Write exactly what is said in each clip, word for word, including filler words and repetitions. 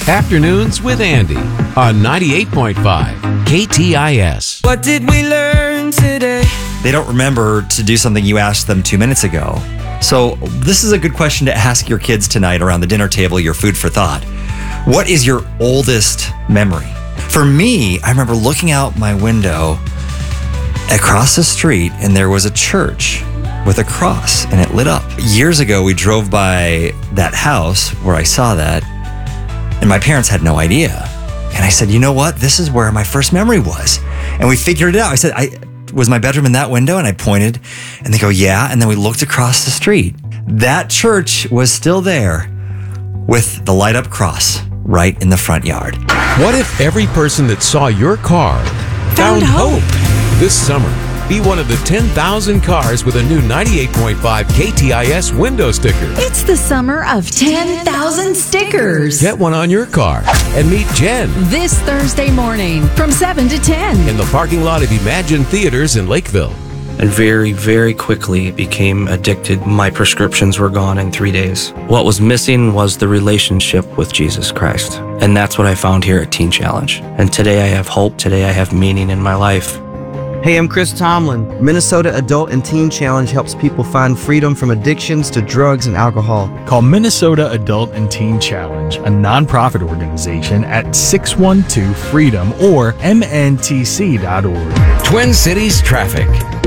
Afternoons with Andy on ninety-eight point five K T I S. What did we learn today? They don't remember to do something you asked them two minutes ago. So this is a good question to ask your kids tonight around the dinner table, your food for thought. What is your oldest memory? For me, I remember looking out my window across the street and there was a church with a cross and it lit up. Years ago, we drove by that house where I saw that and my parents had no idea. And I said, you know what? This is where my first memory was. And we figured it out. I said, I was my bedroom in that window? And I pointed and they go, yeah. And then we looked across the street. That church was still there with the light up cross right in the front yard. What if every person that saw your car found, Found hope. hope? This summer, be one of the ten thousand cars with a new ninety-eight point five K T I S window sticker. It's the summer of ten thousand stickers. Get one on your car and meet Jen This Thursday morning from seven to ten. in the parking lot of Imagine Theaters in Lakeville. And very, very quickly became addicted. My prescriptions were gone in three days. What was missing was the relationship with Jesus Christ. And that's what I found here at Teen Challenge. And today I have hope. Today I have meaning in my life. Hey, I'm Chris Tomlin. Minnesota Adult and Teen Challenge helps people find freedom from addictions to drugs and alcohol. Call Minnesota Adult and Teen Challenge, a nonprofit organization, at six one two freedom or M N T C dot org. Twin Cities traffic.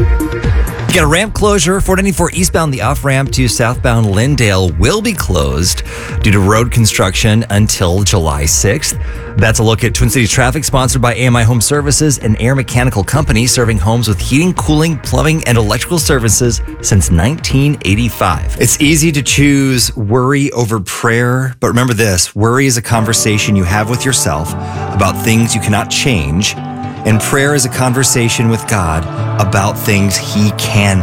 You got a ramp closure. four ninety-four eastbound, the off-ramp to southbound Lindale will be closed due to road construction until July sixth. That's a look at Twin Cities traffic, sponsored by A M I Home Services, an air mechanical company serving homes with heating, cooling, plumbing, and electrical services since nineteen eighty-five. It's easy to choose worry over prayer, but remember this: worry is a conversation you have with yourself about things you cannot change, and prayer is a conversation with God about things He can